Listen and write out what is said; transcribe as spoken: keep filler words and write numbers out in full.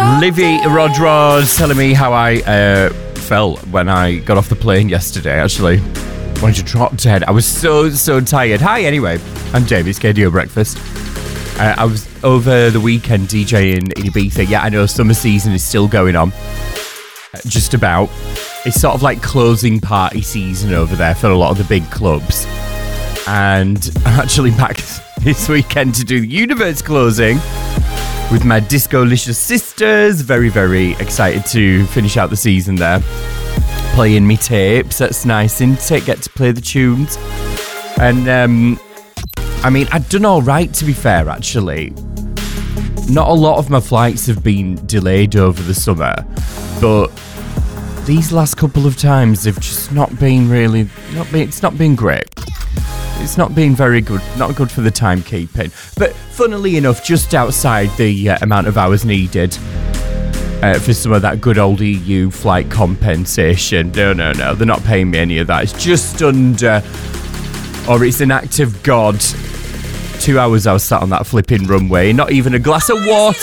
Livy Rodriguez telling me how I uh, felt when I got off the plane yesterday, actually. Wanted to drop dead. I was so, so tired. Hi, anyway. I'm David, K D O Breakfast. Uh, I was over the weekend DJing in Ibiza. Yeah, I know summer season is still going on. Uh, just about. It's sort of like closing party season over there for a lot of the big clubs. And I'm actually back this weekend to do the Universe closing with my Disco-licious sisters. Very, very excited to finish out the season there. Playing me tapes. That's nice, isn't it? Get to play the tunes. And, um... I mean, I've done all right, to be fair, actually. Not a lot of my flights have been delayed over the summer, but these last couple of times they've just not been really... Not been, it's not been great. It's not been very good, not good for the timekeeping. But funnily enough, just outside the uh, amount of hours needed uh, for some of that good old E U flight compensation. No, no, no, they're not paying me any of that. It's just under, or it's an act of God. Two hours I was sat on that flipping runway, not even a glass of water